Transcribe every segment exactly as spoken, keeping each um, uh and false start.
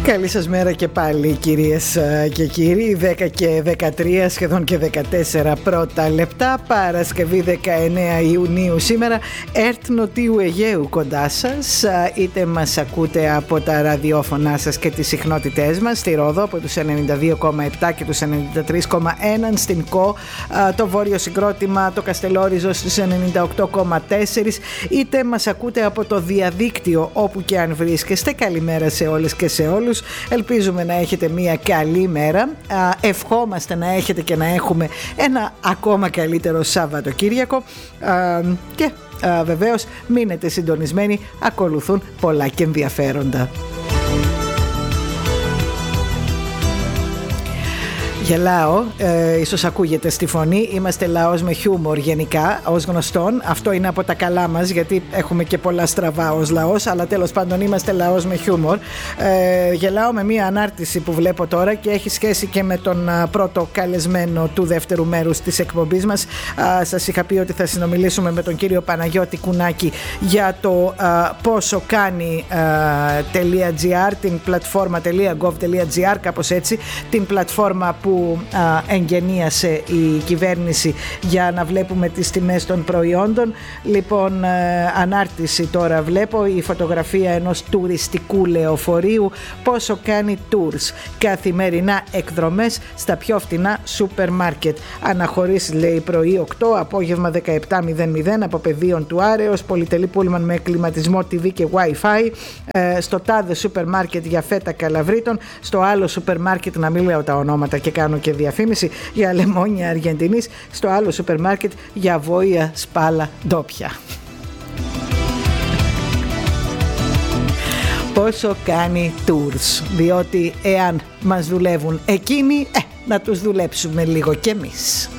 Καλή σας μέρα και πάλι, κυρίες και κύριοι. δέκα και δεκατρία, σχεδόν και δεκατέσσερα πρώτα λεπτά, Παρασκευή δεκαεννέα Ιουνίου σήμερα. ΕΡΤ Νοτίου Αιγαίου κοντά σας, είτε μας ακούτε από τα ραδιόφωνά σας και τις συχνότητές μας στη Ρόδο από τους ενενήντα δύο κόμμα επτά και τους ενενήντα τρία κόμμα ένα, στην ΚΟ το βόρειο συγκρότημα, το Καστελόριζο στους ενενήντα οκτώ κόμμα τέσσερα, είτε μας ακούτε από το διαδίκτυο όπου και αν βρίσκεστε. Καλημέρα σε όλες και σε όλους. Ελπίζουμε να έχετε μια καλή μέρα. Ευχόμαστε να έχετε και να έχουμε ένα ακόμα καλύτερο Σαββατοκύριακο. Και βεβαίως μείνετε συντονισμένοι, ακολουθούν πολλά και ενδιαφέροντα. Γελάω, ε, ίσως ακούγεται στη φωνή, είμαστε λαός με χιούμορ γενικά, ως γνωστόν. Αυτό είναι από τα καλά μας, γιατί έχουμε και πολλά στραβά ως λαός, αλλά τέλος πάντων είμαστε λαός με χιούμορ. Ε, γελάω με μία ανάρτηση που βλέπω τώρα και έχει σχέση και με τον α, πρώτο καλεσμένο του δεύτερου μέρους της εκπομπής μας. Α, σας είχα πει ότι θα συνομιλήσουμε με τον κύριο Παναγιώτη Κουνάκη για το α, πόσο κάνει .gr, την πλατφόρμα .gov.gr, κάπως έτσι, την πλατφόρμα που που α, εγγενίασε η κυβέρνηση για να βλέπουμε τις τιμές των προϊόντων. Λοιπόν, α, ανάρτηση τώρα βλέπω, η φωτογραφία ενός τουριστικού λεωφορείου, πόσο κάνει tours, καθημερινά εκδρομές στα πιο φτηνά σούπερ μάρκετ. Αναχωρήσεις, λέει, πρωί οκτώ, απόγευμα δεκαεπτά μηδέν μηδέν από πεδίων του Άρεως, πολυτελή πούλμαν με κλιματισμό, τι βι και Wi-Fi, ε, στο τάδε σούπερ μάρκετ για φέτα καλαβρίτων, στο άλλο σούπερ μάρκετ, να μην λέω τα ονόματα και κάνω και διαφήμιση, για λεμόνια Αργεντινής, στο άλλο σούπερ μάρκετ για βόηα σπάλα ντόπια. Πόσο κάνει tours, διότι εάν μας δουλεύουν εκείνοι, ε, να τους δουλέψουμε λίγο κι εμείς.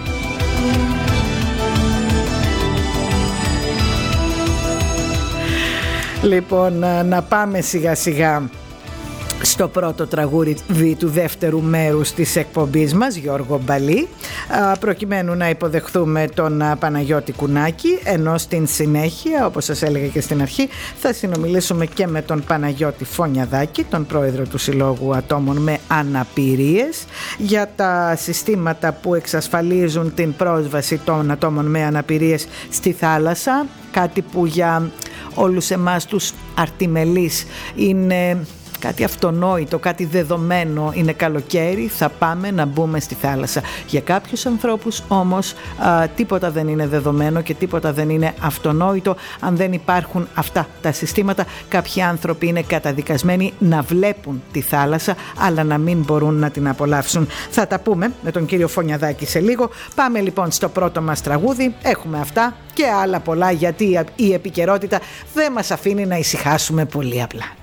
Λοιπόν, να πάμε σιγά σιγά στο πρώτο τραγούδι του δεύτερου μέρους της εκπομπής μας, Γιώργο Μπαλή, προκειμένου να υποδεχθούμε τον Παναγιώτη Κουνάκη, ενώ στην συνέχεια, όπως σας έλεγα και στην αρχή, θα συνομιλήσουμε και με τον Παναγιώτη Φωνιαδάκη, τον πρόεδρο του Συλλόγου Ατόμων με Αναπηρίες, για τα συστήματα που εξασφαλίζουν την πρόσβαση των ατόμων με αναπηρίες στη θάλασσα, κάτι που για όλους εμάς τους αρτιμελείς είναι κάτι αυτονόητο, κάτι δεδομένο. Είναι καλοκαίρι, θα πάμε να μπούμε στη θάλασσα. Για κάποιους ανθρώπους όμως α, τίποτα δεν είναι δεδομένο και τίποτα δεν είναι αυτονόητο αν δεν υπάρχουν αυτά τα συστήματα. Κάποιοι άνθρωποι είναι καταδικασμένοι να βλέπουν τη θάλασσα αλλά να μην μπορούν να την απολαύσουν. Θα τα πούμε με τον κύριο Φωνιαδάκη σε λίγο. Πάμε λοιπόν στο πρώτο μας τραγούδι. Έχουμε αυτά και άλλα πολλά, γιατί η επικαιρότητα δεν μας αφήνει να ησυχάσουμε πολύ απλά.